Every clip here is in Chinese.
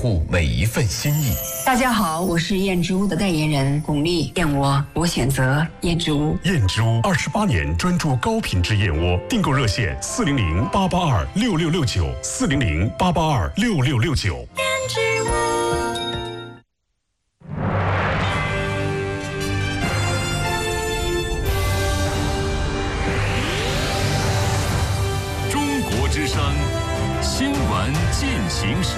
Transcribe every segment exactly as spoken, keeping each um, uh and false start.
护每一份心意。 大家好，我是燕之屋的代言人巩俐，燕窝我选择燕之屋。 燕之屋二十八年专注高品质燕窝，订购热线四零零八八二六六六九四零零八八二六六六九。 燕之屋。 中国之声新闻进行时。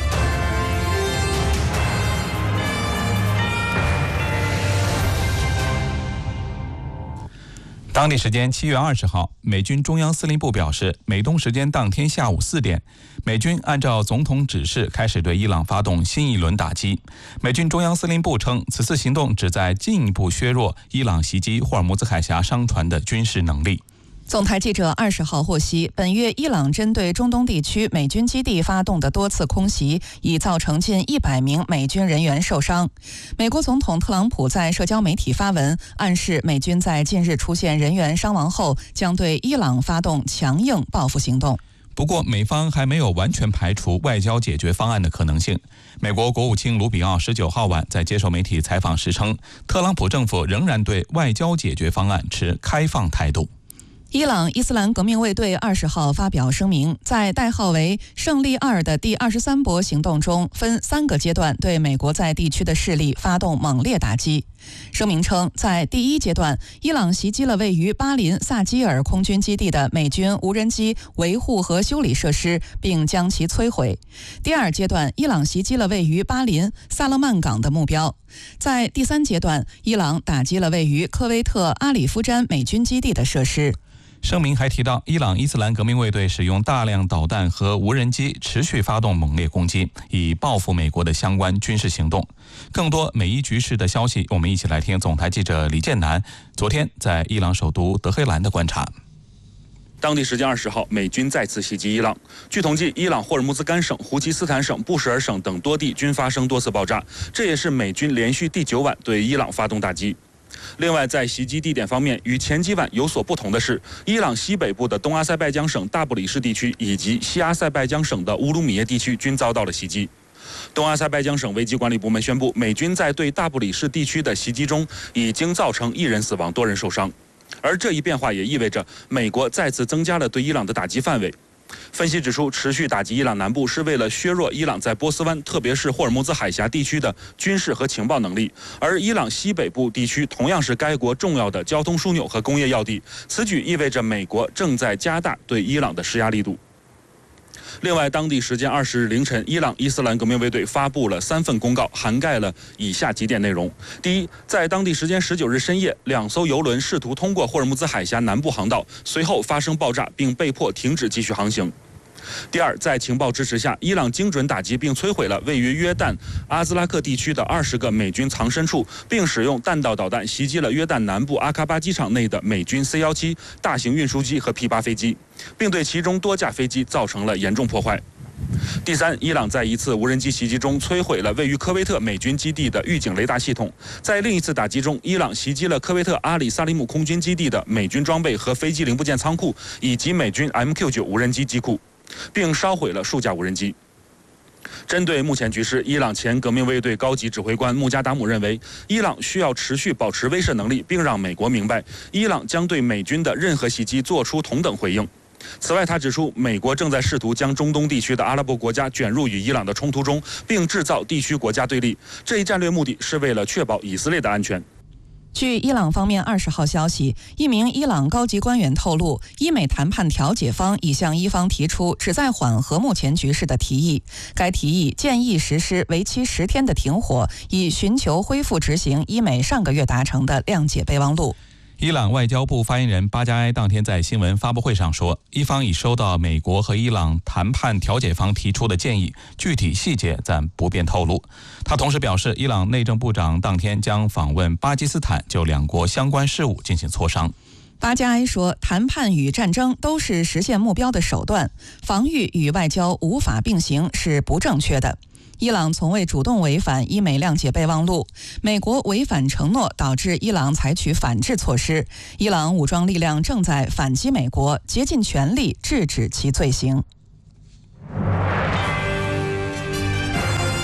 当地时间七月二十号，美军中央司令部表示，美东时间当天下午四点，美军按照总统指示开始对伊朗发动新一轮打击。美军中央司令部称，此次行动旨在进一步削弱伊朗袭击霍尔木兹海峡商船的军事能力。 总台记者二十号获悉，本月伊朗针对中东地区美军基地发动的多次空袭，已造成近一百名美军人员受伤。美国总统特朗普在社交媒体发文，暗示美军在近日出现人员伤亡后，将对伊朗发动强硬报复行动。 不过，美方还没有完全排除外交解决方案的可能性。美国国务卿卢比奥十九号晚在接受媒体采访时称，特朗普政府仍然对外交解决方案持开放态度。 伊朗伊斯兰革命卫队二十号发表声明，在代号为“胜利二”的第二十三波行动中，分三个阶段对美国在地区的势力发动猛烈打击。声明称，在第一阶段，伊朗袭击了位于巴林萨基尔空军基地的美军无人机维护和修理设施，并将其摧毁。第二阶段，伊朗袭击了位于巴林萨勒曼港的目标。在第三阶段，伊朗打击了位于科威特阿里夫詹美军基地的设施。 声明还提到，伊朗伊斯兰革命卫队使用大量导弹和无人机持续发动猛烈攻击，以报复美国的相关军事行动。更多美伊局势的消息，我们一起来听总台记者李建南昨天在伊朗首都德黑兰的观察。 当地时间二十号，美军再次袭击伊朗。据统计，伊朗霍尔木兹干省、胡奇斯坦省、布什尔省等多地均发生多次爆炸，这也是美军连续第九晚对伊朗发动打击。另外，在袭击地点方面，与前几晚有所不同的是，伊朗西北部的东阿塞拜疆省大布里士地区以及西阿塞拜疆省的乌鲁米耶地区均遭到了袭击。东阿塞拜疆省危机管理部门宣布，美军在对大布里士地区的袭击中已经造成一人死亡、多人受伤。而这一变化也意味着美国再次增加了对伊朗的打击范围。分析指出，持续打击伊朗南部是为了削弱伊朗在波斯湾，特别是霍尔木兹海峡地区的军事和情报能力。而伊朗西北部地区同样是该国重要的交通枢纽和工业要地，此举意味着美国正在加大对伊朗的施压力度。另外，当地时间二十日凌晨，伊朗伊斯兰革命卫队发布了三份公告，涵盖了以下几点内容：第一，在当地时间十九日深夜，两艘油轮试图通过霍尔木兹海峡南部航道，随后发生爆炸，并被迫停止继续航行。第二，在情报支持下，伊朗精准打击并摧毁了位于约旦阿兹拉克地区的二十个美军藏身处，并使用弹道导弹袭击了约旦南部阿喀巴机场内的美军 C 十七 大型运输机和 P 八飞机，并对其中多架飞机造成了严重破坏。第三，伊朗在一次无人机袭击中摧毁了位于科威特美军基地的预警雷达系统。在另一次打击中，伊朗袭击了科威特阿里萨利姆空军基地的美军装备和飞机零部件仓库，以及美军 M Q 九 无人机机库，并烧毁了数架无人机。针对目前局势，伊朗前革命卫队高级指挥官穆加达姆认为，伊朗需要持续保持威慑能力，并让美国明白，伊朗将对美军的任何袭击做出同等回应。此外，他指出，美国正在试图将中东地区的阿拉伯国家卷入与伊朗的冲突中，并制造地区国家对立。这一战略目的是为了确保以色列的安全。 据伊朗方面二十号消息，一名伊朗高级官员透露，伊美谈判调解方已向伊方提出旨在缓和目前局势的提议。该提议建议实施为期十天的停火，以寻求恢复执行伊美上个月达成的谅解备忘录。 伊朗外交部发言人巴加埃当天在新闻发布会上说，伊方已收到美国和伊朗谈判调解方提出的建议，具体细节暂不便透露。他同时表示，伊朗内政部长当天将访问巴基斯坦，就两国相关事务进行磋商。 巴加埃说，谈判与战争都是实现目标的手段，防御与外交无法并行是不正确的。伊朗从未主动违反伊美谅解备忘录，美国违反承诺导致伊朗采取反制措施，伊朗武装力量正在反击美国，竭尽全力制止其罪行。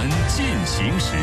闻进行时。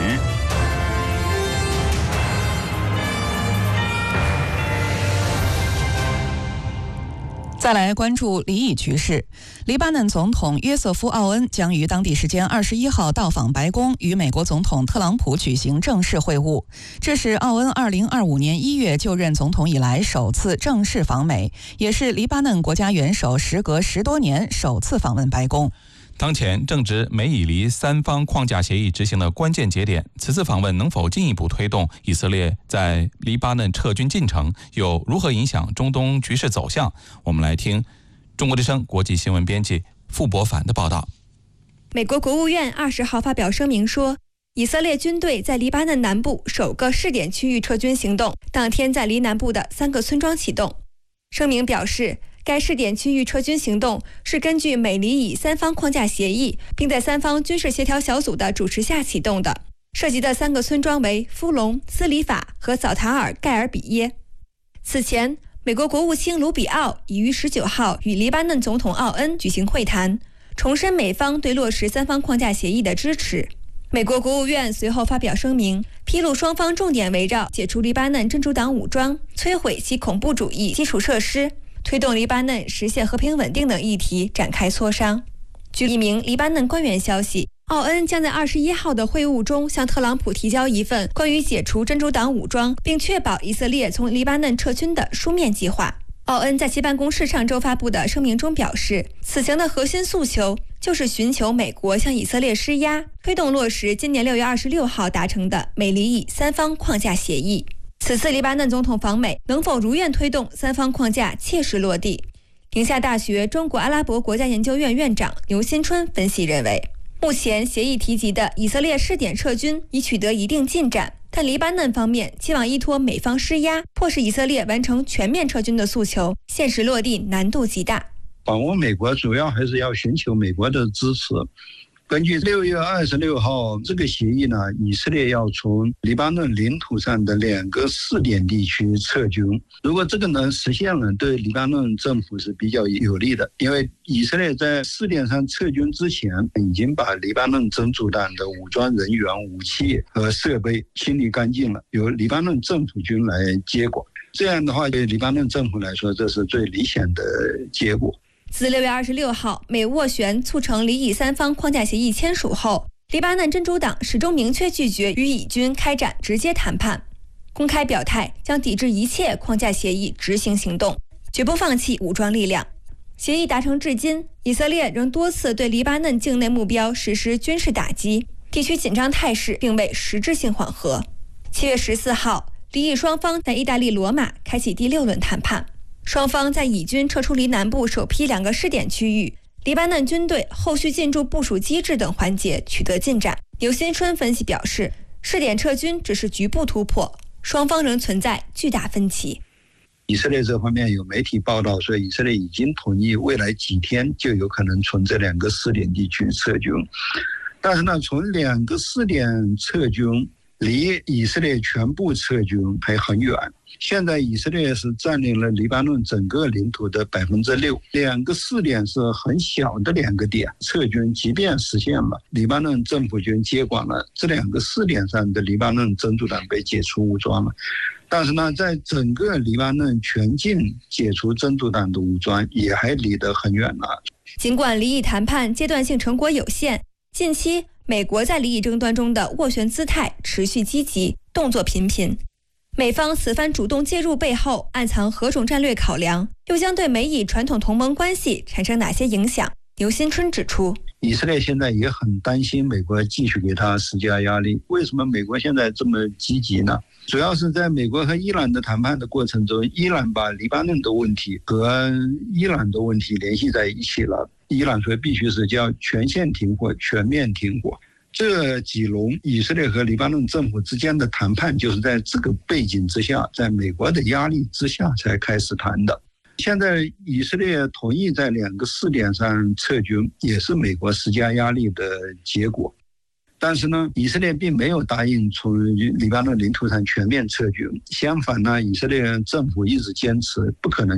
再来关注离异局势。黎巴嫩总统约瑟夫·奥恩将于当地时间二十一号到访白宫，与美国总统特朗普举行正式会晤。这是奥恩二零二五年一月就任总统以来首次正式访美，也是黎巴嫩国家元首时隔十多年首次访问白宫。 当前正值美以黎三方框架协议执行的关键节点，此次访问能否进一步推动以色列在黎巴嫩撤军进程，又如何影响中东局势走向？我们来听中国之声国际新闻编辑傅博凡的报道。 美国国务院二十号发表声明说，以色列军队在黎巴嫩南部首个试点区域撤军行动当天在黎南部的三个村庄启动。声明表示，该试点区域撤军行动是根据美黎以三方框架协议，并在三方军事协调小组的主持下启动的。涉及的三个村庄为夫隆、斯里法和早塔尔盖尔比耶。此前，美国国务卿卢比奥已于十九号与黎巴嫩总统奥恩举行会谈，重申美方对落实三方框架协议的支持。美国国务院随后发表声明，披露双方重点围绕解除黎巴嫩真主党武装、摧毁其恐怖主义基础设施、推动黎巴嫩实现和平稳定等议题展开磋商。据一名黎巴嫩官员消息，奥恩将在二十一号的会晤中向特朗普提交一份关于解除真主党武装并确保以色列从黎巴嫩撤军的书面计划。奥恩在其办公室上周发布的声明中表示，此行的核心诉求就是寻求美国向以色列施压，推动落实今年六月二十六号达成的美黎以三方框架协议。此次黎巴嫩总统访美能否如愿推动三方框架切实落地？宁夏大学中国阿拉伯国家研究院院长刘新春分析认为，目前协议提及的以色列试点撤军已取得一定进展，但黎巴嫩方面期望依托美方施压，迫使以色列完成全面撤军的诉求，现实落地难度极大。 访问美国主要还是要寻求美国的支持。根据六月二十六号这个协议呢，以色列要从黎巴嫩领土上的两个试点地区撤军。如果这个能实现了，对黎巴嫩政府是比较有利的，因为以色列在试点上撤军之前，已经把黎巴嫩真主党的武装人员、武器和设备清理干净了，由黎巴嫩政府军来接管。这样的话，对黎巴嫩政府来说，这是最理想的结果。 自六月二十六号美斡旋促成黎以三方框架协议签署后，黎巴嫩真主党始终明确拒绝与以军开展直接谈判，公开表态将抵制一切框架协议执行行动，绝不放弃武装力量。协议达成至今，以色列仍多次对黎巴嫩境内目标实施军事打击，地区紧张态势并未实质性缓和。七月十四号，黎以双方在意大利罗马开启第六轮谈判。双方在以军撤出黎南部首批两个试点区域、黎巴嫩军队后续进驻部署机制等环节取得进展。刘新春分析表示，试点撤军只是局部突破，双方仍存在巨大分歧。 以色列这方面有媒体报道说，以色列已经同意未来几天就有可能从这两个试点地区撤军，但是呢，从两个试点撤军离以色列全部撤军还很远。现在以色列是占领了黎巴嫩整个领土的百分之六，两个试点是很小的两个点，撤军即便实现了，黎巴嫩政府军接管了这两个试点上的黎巴嫩真主党被解除武装了，但是呢，在整个黎巴嫩全境解除真主党的武装也还离得很远了。 尽管黎以谈判阶段性成果有限，近期美国在黎以争端中的斡旋姿态持续积极，动作频频。美方此番主动介入背后暗藏何种战略考量，又将对美以传统同盟关系产生哪些影响？刘新春指出， 以色列现在也很担心美国继续给他施加压力。为什么美国现在这么积极呢？主要是在美国和伊朗的谈判的过程中，伊朗把黎巴嫩的问题和伊朗的问题联系在一起了。伊朗说必须是叫全线停火、全面停火。这几轮以色列和黎巴嫩政府之间的谈判，就是在这个背景之下，在美国的压力之下才开始谈的。现在以色列同意在两个试点上撤军，也是美国施加压力的结果。但是呢，以色列并没有答应从黎巴嫩领土上全面撤军，相反呢，以色列政府一直坚持不可能